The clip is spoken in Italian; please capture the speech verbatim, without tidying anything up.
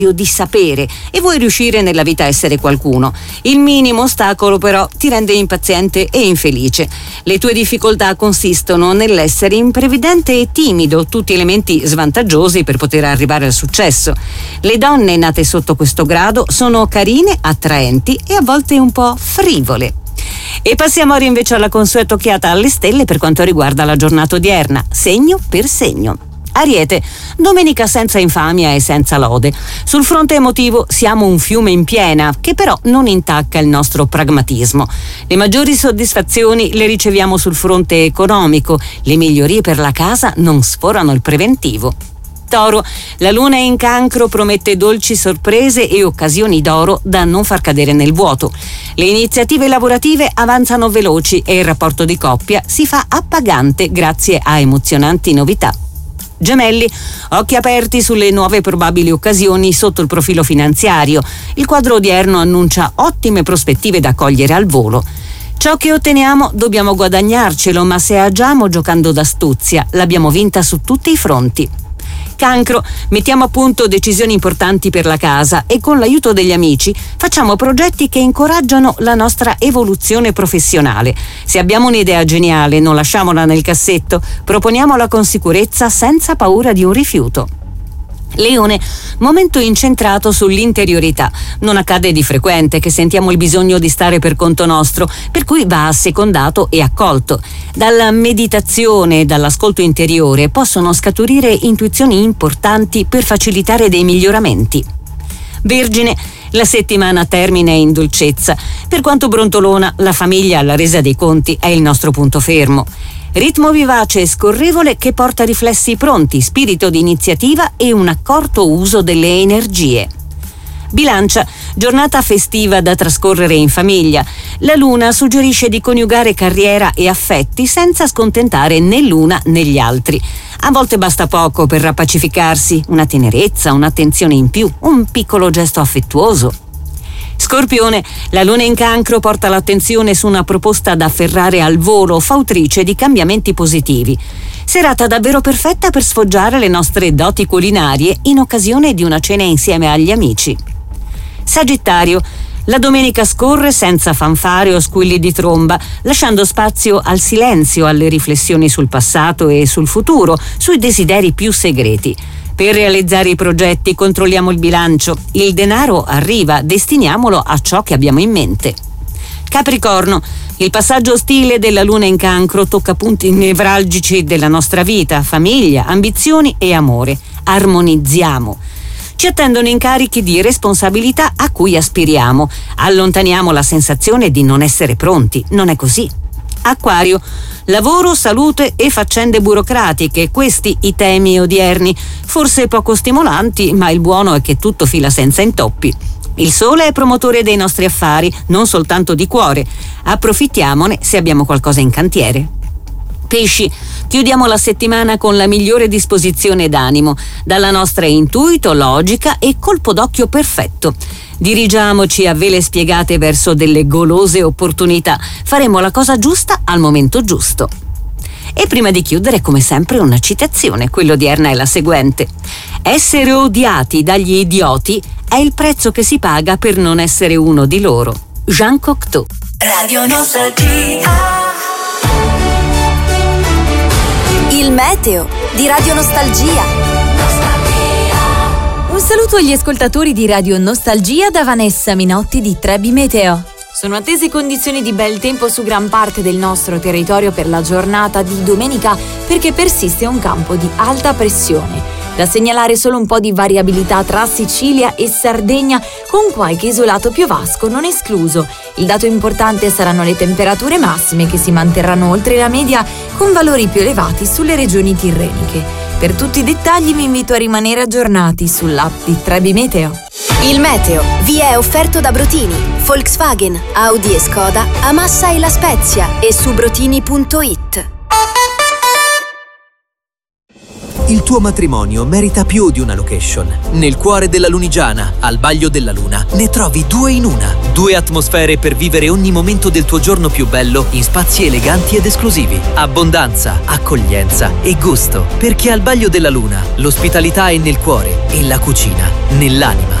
di sapere e vuoi riuscire nella vita a essere qualcuno. Il minimo ostacolo però ti rende impaziente e infelice. Le tue difficoltà consistono nell'essere imprevidente e timido, tutti elementi svantaggiosi per poter arrivare al successo. Le donne nate sotto questo grado sono carine, attraenti e a volte un po' frivole. E passiamo ora invece alla consueta occhiata alle stelle per quanto riguarda la giornata odierna, segno per segno. Ariete, domenica senza infamia e senza lode. Sul fronte emotivo siamo un fiume in piena, che però non intacca il nostro pragmatismo. Le maggiori soddisfazioni le riceviamo sul fronte economico, le migliorie per la casa non sforano il preventivo. Toro, la luna in Cancro promette dolci sorprese e occasioni d'oro da non far cadere nel vuoto. Le iniziative lavorative avanzano veloci e il rapporto di coppia si fa appagante grazie a emozionanti novità. Gemelli, occhi aperti sulle nuove probabili occasioni sotto il profilo finanziario. Il quadro odierno annuncia ottime prospettive da cogliere al volo. Ciò che otteniamo dobbiamo guadagnarcelo, ma se agiamo giocando d'astuzia, l'abbiamo vinta su tutti i fronti. Cancro, mettiamo a punto decisioni importanti per la casa e con l'aiuto degli amici facciamo progetti che incoraggiano la nostra evoluzione professionale. Se abbiamo un'idea geniale, non lasciamola nel cassetto, proponiamola con sicurezza senza paura di un rifiuto. Leone, momento incentrato sull'interiorità. Non accade di frequente che sentiamo il bisogno di stare per conto nostro, per cui va assecondato e accolto. Dalla meditazione e dall'ascolto interiore possono scaturire intuizioni importanti per facilitare dei miglioramenti. Vergine, la settimana termina in dolcezza. Per quanto brontolona, la famiglia alla resa dei conti è il nostro punto fermo. Ritmo vivace e scorrevole che porta riflessi pronti, spirito di iniziativa e un accorto uso delle energie. Bilancia, giornata festiva da trascorrere in famiglia. La luna suggerisce di coniugare carriera e affetti senza scontentare né l'una né gli altri. A volte basta poco per rappacificarsi, una tenerezza, un'attenzione in più, un piccolo gesto affettuoso. Scorpione, la luna in Cancro porta l'attenzione su una proposta da afferrare al volo, fautrice di cambiamenti positivi. Serata davvero perfetta per sfoggiare le nostre doti culinarie in occasione di una cena insieme agli amici. Sagittario, la domenica scorre senza fanfare o squilli di tromba, lasciando spazio al silenzio, alle riflessioni sul passato e sul futuro, sui desideri più segreti. Per realizzare i progetti controlliamo il bilancio, il denaro arriva, destiniamolo a ciò che abbiamo in mente. Capricorno, il passaggio ostile della luna in Cancro tocca punti nevralgici della nostra vita, famiglia, ambizioni e amore. Armonizziamo. Ci attendono incarichi di responsabilità a cui aspiriamo. Allontaniamo la sensazione di non essere pronti, non è così. Acquario, lavoro, salute e faccende burocratiche, questi i temi odierni, forse poco stimolanti, ma il buono è che tutto fila senza intoppi. Il sole è promotore dei nostri affari, non soltanto di cuore. Approfittiamone se abbiamo qualcosa in cantiere. Pesci, chiudiamo la settimana con la migliore disposizione d'animo, dalla nostra intuito, logica e colpo d'occhio perfetto. Dirigiamoci a vele spiegate verso delle golose opportunità. Faremo la cosa giusta al momento giusto. E prima di chiudere, come sempre, una citazione. Quella odierna è la seguente: essere odiati dagli idioti è il prezzo che si paga per non essere uno di loro. Jean Cocteau. Radio Nostalgia. Il meteo di Radio Nostalgia. Un saluto agli ascoltatori di Radio Nostalgia da Vanessa Minotti di Trebi Meteo. Sono attese condizioni di bel tempo su gran parte del nostro territorio per la giornata di domenica perché persiste un campo di alta pressione. Da segnalare solo un po' di variabilità tra Sicilia e Sardegna con qualche isolato piovasco non escluso. Il dato importante saranno le temperature massime che si manterranno oltre la media con valori più elevati sulle regioni tirreniche. Per tutti i dettagli vi invito a rimanere aggiornati sull'app di Trebi Meteo. Il meteo vi è offerto da Brotini, Volkswagen, Audi e Skoda, a Massa e La Spezia e su brotini punto it. Il tuo matrimonio merita più di una location. Nel cuore della Lunigiana, al Baglio della Luna, ne trovi due in una. Due atmosfere per vivere ogni momento del tuo giorno più bello in spazi eleganti ed esclusivi. Abbondanza, accoglienza e gusto. Perché al Baglio della Luna l'ospitalità è nel cuore e la cucina nell'anima.